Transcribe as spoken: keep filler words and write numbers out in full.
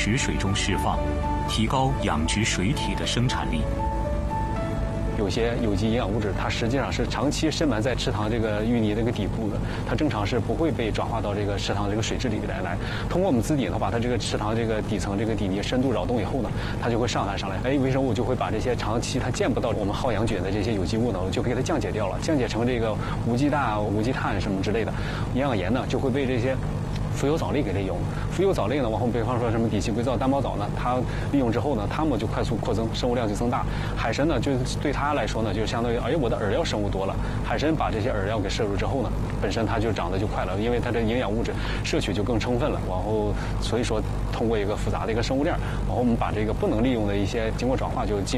池水中释放，提高养殖水体的生产力。 有些有机营养物质，它实际上是长期深埋在池塘这个淤泥这个底部的，它正常是不会被转化到这个池塘这个水质里来。来，通过我们滋底呢，把它这个池塘这个底层这个底泥深度扰动以后呢，它就会上来上来，哎，微生物就会把这些长期它见不到我们耗氧菌的这些有机物呢，就给它降解掉了，降解成这个无机氮、无机碳什么之类的，营养盐呢就会被这些浮游藻类给利用。浮游藻类呢，往后比方说什么底栖硅藻、单胞藻呢，它利用之后呢，它们就快速扩增，生物量就增大。海参呢，就对它来说呢，就相当于，哎，我的饵料生物多了。海参把这些饵料给摄入之后呢，本身它就长得就快了，因为它的营养物质摄取就更充分了。然后所以说，通过一个复杂的一个生物链，然后我们把这个不能利用的一些经过转化就进。